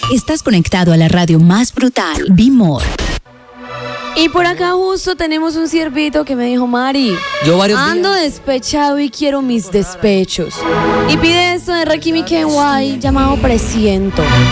Estás conectado a la radio más brutal, Be More. Y por acá justo tenemos un ciervito que me dijo, Mari, ando despechado y quiero mis despechos. Y pide esto de Rakim y KY llamado Presiento.